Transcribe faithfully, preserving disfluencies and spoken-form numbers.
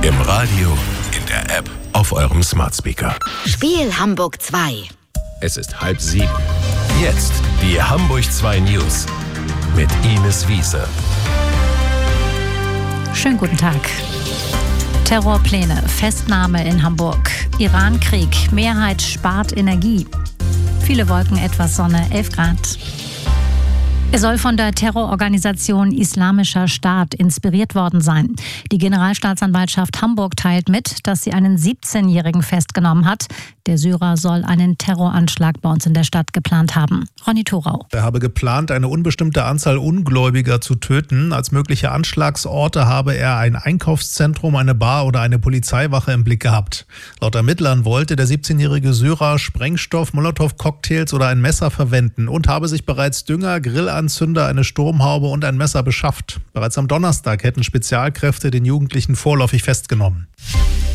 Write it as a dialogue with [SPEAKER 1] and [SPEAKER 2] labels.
[SPEAKER 1] Im Radio, in der App, auf eurem Smart Speaker.
[SPEAKER 2] Spiel Hamburg zwei.
[SPEAKER 1] Es ist halb sieben. Jetzt die Hamburg zwei News mit Ines Wiese.
[SPEAKER 3] Schönen guten Tag. Terrorpläne, Festnahme in Hamburg, Iran-Krieg, Mehrheit spart Energie. Viele Wolken, etwas Sonne, elf Grad. Er soll von der Terrororganisation Islamischer Staat inspiriert worden sein. Die Generalstaatsanwaltschaft Hamburg teilt mit, dass sie einen siebzehnjährigen festgenommen hat. Der Syrer soll einen Terroranschlag bei uns in der Stadt geplant haben. Ronny Thorau.
[SPEAKER 4] Er habe geplant, eine unbestimmte Anzahl Ungläubiger zu töten. Als mögliche Anschlagsorte habe er ein Einkaufszentrum, eine Bar oder eine Polizeiwache im Blick gehabt. Laut Ermittlern wollte der siebzehnjährige Syrer Sprengstoff, Molotow-Cocktails oder ein Messer verwenden und habe sich bereits Dünger, Grillanzünder, eine Sturmhaube und ein Messer beschafft. Bereits am Donnerstag hätten Spezialkräfte den Jugendlichen vorläufig festgenommen.